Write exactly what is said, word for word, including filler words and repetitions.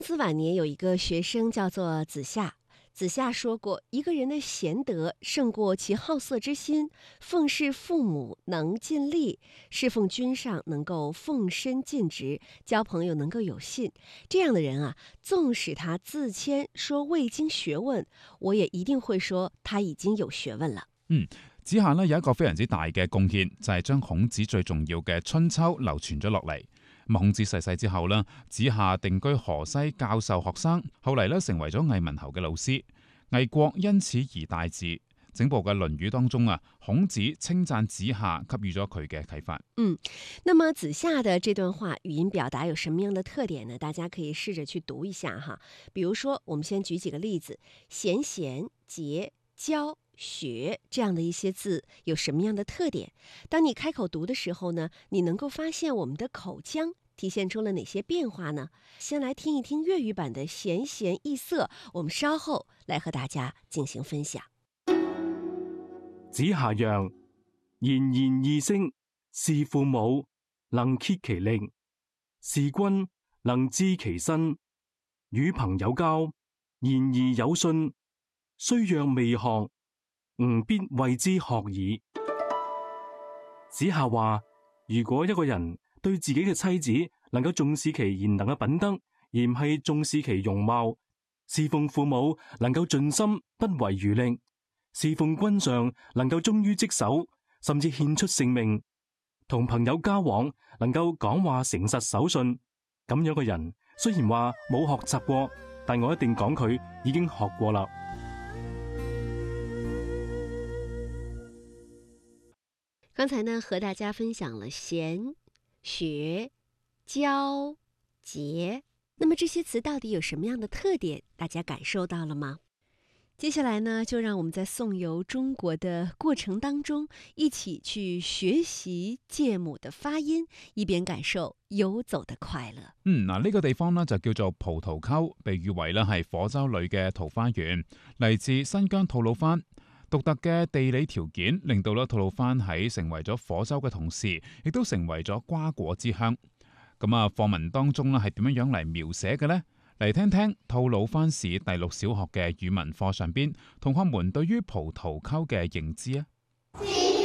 子晚年有一个学生叫做子夏，子夏说过，一个人的贤德胜过其好色之心，奉事父母能尽力，侍奉君上能够奉身尽职，交朋友能够有信。这样的人啊，纵使他自谦说未经学問，我也一定會說他已經有學問了。 嗯，子夏呢有一個非常之大嘅貢獻，就係將孔子最重要嘅春秋流傳咗落嚟。咁孔子逝世之後呢，子夏定居河西教授學生，後嚟呢成為咗魏文侯嘅老師。魏國因此而大治。整部嘅《論語》當中啊，孔子稱讚子夏，給予咗佢嘅啟發。 嗯，那麼子夏的這段話語音表達有什麼樣的特點呢？大家可以試着去讀一下哈。比如說，我們先舉幾個例子：賢賢、節、教、學這樣的一些字有什麼樣的特點？當你開口讀的時候呢，你能夠發現我們的口腔體現出了哪些變化呢？先來聽一聽粵語版的閒閒易色，我們稍後來和大家進行分享。 子夏曰：賢賢易色，事父母能竭其力，事君能致其身，與朋友交，言而有信，雖若未學，吾必謂之學矣。子夏話，如果一個人對自己嘅妻子能夠重視其賢能嘅品德，而唔係重視其容貌；侍奉父母能夠盡心不遺餘力；侍奉君上能夠忠於職守，甚至獻出性命；同朋友交往能夠講話誠實守信，咁樣嘅人雖然話冇學習過，但我一定講佢已經學過啦。 剛才呢，和大家分享了賢、學、教、節，那麼這些詞到底有什麼樣的特點？大家感受到了嗎？接下來呢，就讓我們在頌遊中國的過程當中，一起去學習芥母的發音，一邊感受遊走的快樂。 嗯，嗱、這、呢個地方呢，就叫做蒲桃溝，被譽為呢係火州裏嘅桃花源，嚟自新疆吐魯番。獨特嘅地理條件令到咧吐魯番喺成為咗火州嘅同時，亦都成為咗瓜果之鄉。咁啊，課文當中咧係點樣樣嚟描寫嘅呢？嚟聽聽吐魯番市第六小學嘅語文課上邊同學們對於蒲桃溝嘅認知啊！